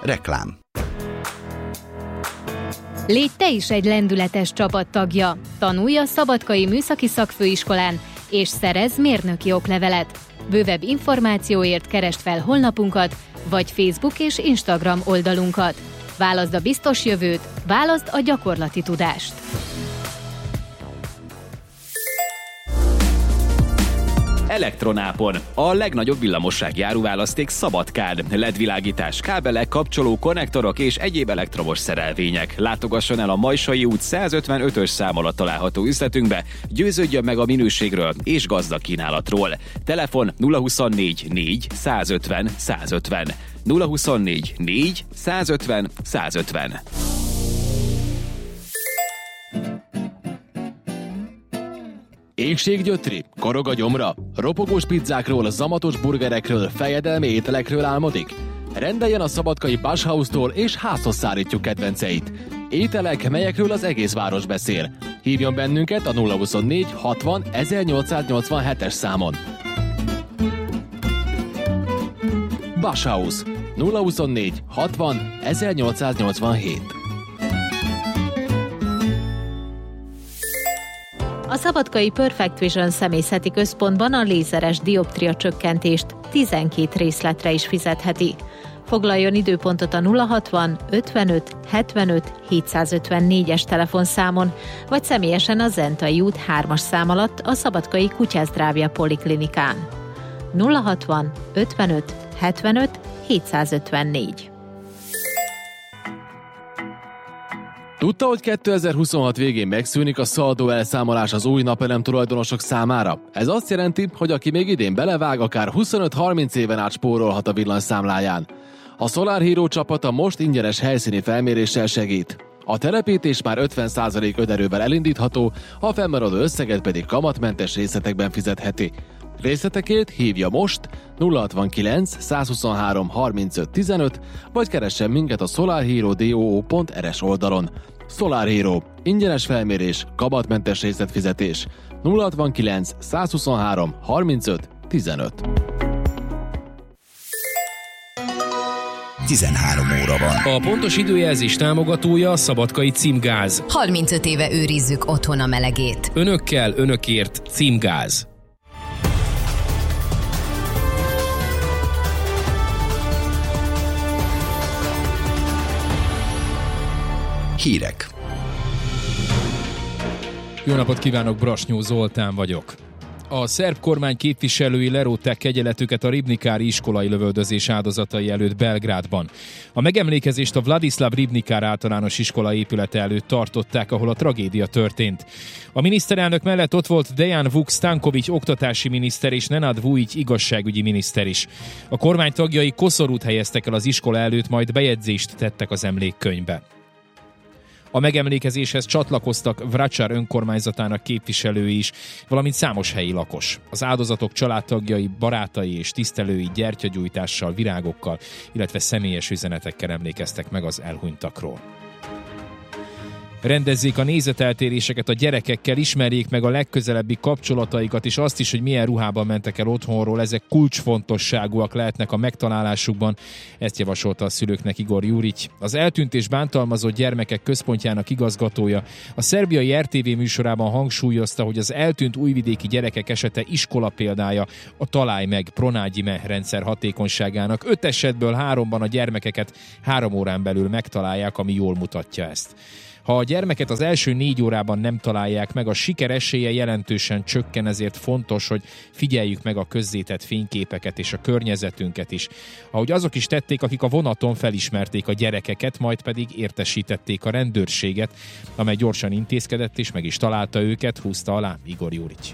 Reklám. Légy te is egy lendületes csapattagja. Tanulj a Szabadkai Műszaki Szakfőiskolán, és szerezz mérnöki oklevelet. Bővebb információért keresd fel honlapunkat, vagy Facebook és Instagram oldalunkat. Válaszd a biztos jövőt, válaszd a gyakorlati tudást. Elektronápon. A legnagyobb villamossági áruválaszték Szabadkán. LED-világítás, kábelek, kapcsoló, konnektorok és egyéb elektromos szerelvények. Látogasson el a Majsai út 155-ös szám alatt található üzletünkbe, győződjön meg a minőségről és gazdag kínálatról. Telefon 024 4 150 150. 024 4 150 150. Éhséggyötri, korog a gyomra, ropogós pizzákról, zamatos burgerekről, fejedelmi ételekről álmodik? Rendeljen a szabadkai Bauhaustól és házhoz szállítjuk kedvenceit. Ételek, melyekről az egész város beszél. Hívjon bennünket a 024 60 1887-es számon. Bauhaus 024 60 1887. A Szabadkai Perfect Vision személyzeti központban a lézeres dioptria csökkentést 12 részletre is fizetheti. Foglaljon időpontot a 060 55 75 754-es telefonszámon, vagy személyesen a Zentai út 3-as szám alatt a Szabadkai Kutyászdrabja Poliklinikán. 060 55 75 754. Tudta, hogy 2026 végén megszűnik a szaldó elszámolás az új napelem tulajdonosok számára? Ez azt jelenti, hogy aki még idén belevág, akár 25-30 éven át spórolhat a villanyszámláján. A Solar Hero csapata most ingyenes helyszíni felméréssel segít. A telepítés már 50% önerővel elindítható, a fennmaradó összeget pedig kamatmentes részletekben fizetheti. Részletekért hívja most 069 123 35 15, vagy keressen minket a solarhero.do.rs oldalon. Solar Hero. Ingyenes felmérés, kamatmentes részletfizetés. 069 123 35 15. 13 óra van. A pontos időjelzés támogatója a Szabadkai Címgáz. 35 éve őrizzük otthon a melegét. Önökkel, önökért Címgáz. Hírek. Jó napot kívánok, Brasnyó Zoltán vagyok. A szerb kormány képviselői lerótták kegyeletüket a ribnikári iskolai lövöldözés áldozatai előtt Belgrádban. A megemlékezést a Vladislav Ribnikár általános iskola épülete előtt tartották, ahol a tragédia történt. A miniszterelnök mellett ott volt Dejan Vuk Stanković oktatási miniszter és Nenad Vujić igazságügyi miniszter is. A kormány tagjai koszorút helyeztek el az iskola előtt, majd bejegyzést tettek az emlékkönyvbe. A megemlékezéshez csatlakoztak Vračar önkormányzatának képviselői is, valamint számos helyi lakos. Az áldozatok családtagjai, barátai és tisztelői gyertyagyújtással, virágokkal, illetve személyes üzenetekkel emlékeztek meg az elhunytakról. Rendezzék a nézeteltéréseket a gyerekekkel, ismerjék meg a legközelebbi kapcsolataikat, és azt is, hogy milyen ruhában mentek el otthonról, ezek kulcsfontosságúak lehetnek a megtalálásukban. Ezt javasolta a szülőknek Igor Jurić. Az eltűnt és bántalmazott gyermekek központjának igazgatója a szerbiai RTV műsorában hangsúlyozta, hogy az eltűnt újvidéki gyerekek esete iskola példája a Találj meg Pronágyime rendszer hatékonyságának. 5 esetből 3-ban a gyermekeket 3 órán belül megtalálják, ami jól mutatja ezt. Ha a gyermeket az első 4 órában nem találják meg, a siker esélye jelentősen csökken, ezért fontos, hogy figyeljük meg a közzétett fényképeket és a környezetünket is. Ahogy azok is tették, akik a vonaton felismerték a gyerekeket, majd pedig értesítették a rendőrséget, amely gyorsan intézkedett és meg is találta őket, húzta alá Igor Jurić.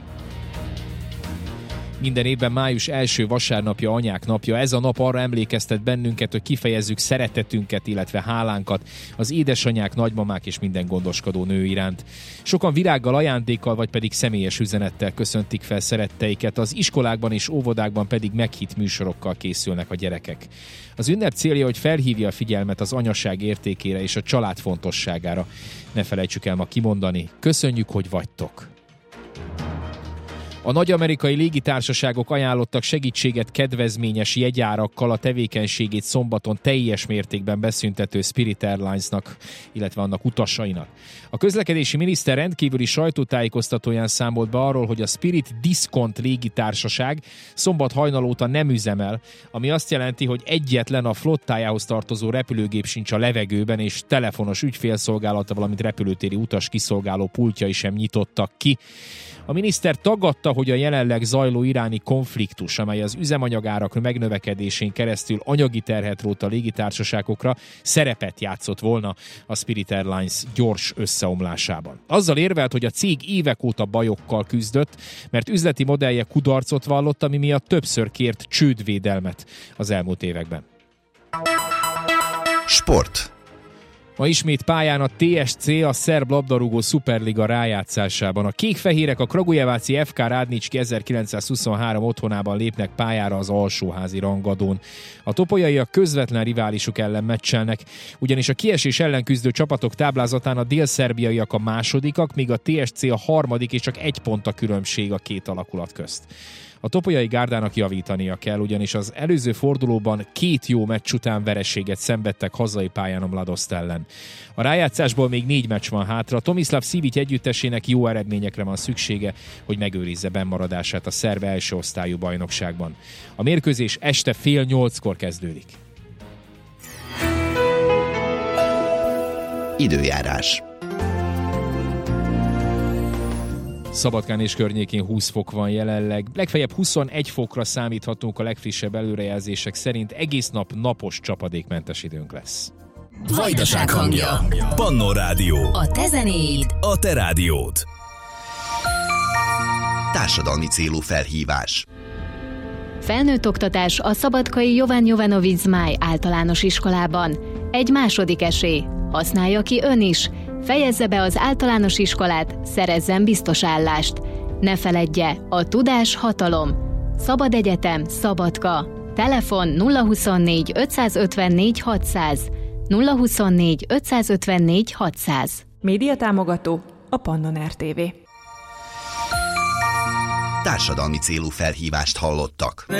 Minden évben május első vasárnapja Anyák napja. Ez a nap arra emlékeztet bennünket, hogy kifejezzük szeretetünket, illetve hálánkat az édesanyák, nagymamák és minden gondoskodó nő iránt. Sokan virággal, ajándékkal vagy pedig személyes üzenettel köszöntik fel szeretteiket, az iskolákban és óvodákban pedig meghitt műsorokkal készülnek a gyerekek. Az ünnep célja, hogy felhívja a figyelmet az anyaság értékére és a család fontosságára. Ne felejtsük el ma kimondani, köszönjük, hogy vagytok! A nagy amerikai légitársaságok ajánlottak segítséget kedvezményes jegyárakkal a tevékenységét szombaton teljes mértékben beszüntető Spirit Airlinesnak, illetve annak utasainak. A közlekedési miniszter rendkívüli sajtótájékoztatóján számolt be arról, hogy a Spirit Discount légitársaság szombat hajnal óta nem üzemel, ami azt jelenti, hogy egyetlen a flottájához tartozó repülőgép sincs a levegőben, és telefonos ügyfélszolgálata, valamint repülőtéri utas kiszolgáló pultjai sem nyitottak ki. A miniszter tagadta, hogy a jelenleg zajló iráni konfliktus, amely az üzemanyagárak megnövekedésén keresztül anyagi terhet rótt a légitársaságokra, szerepet játszott volna a Spirit Airlines gyors összeomlásában. Azzal érvelt, hogy a cég évek óta bajokkal küzdött, mert üzleti modellje kudarcot vallott, ami miatt többször kért csődvédelmet az elmúlt években. Sport. Ma ismét pályán a TSC, a szerb labdarúgó szuperliga rájátszásában. A kékfehérek a Kragujeváci FK Rádnicski 1923 otthonában lépnek pályára az alsóházi rangadón. A topolyaiak közvetlen riválisuk ellen meccselnek, ugyanis a kiesés ellen küzdő csapatok táblázatán a délszerbiaiak a másodikak, míg a TSC a harmadik, és csak 1 pont a különbség a két alakulat közt. A topolyai gárdának javítania kell, ugyanis az előző fordulóban 2 jó meccs után vereséget szenvedtek hazai pályán a Mladost ellen. A rájátszásból még 4 meccs van hátra. Tomislav Sivic együttesének jó eredményekre van szüksége, hogy megőrizze bennmaradását a szerb első osztályú bajnokságban. A mérkőzés este 7:30 kezdődik. Időjárás. Szabadkán és környékén 20 fok van jelenleg, legfeljebb 21 fokra számíthatunk a legfrissebb előrejelzések szerint, egész nap napos, csapadékmentes időnk lesz. Vajdaság hangja. Pannó Rádió. A te zenéid. A te rádiód. Társadalmi célú felhívás. Felnőtt oktatás a szabadkai Jovan Jovanovic Zmáj általános iskolában. Egy második esély. Használja ki ön is. Fejezze be az általános iskolát, szerezzen biztos állást. Ne feledje, a tudás hatalom. Szabad Egyetem, Szabadka. Telefon 024 554 600. 024 554 600. Média támogató a Pannon RTV. Társadalmi célú felhívást hallottak.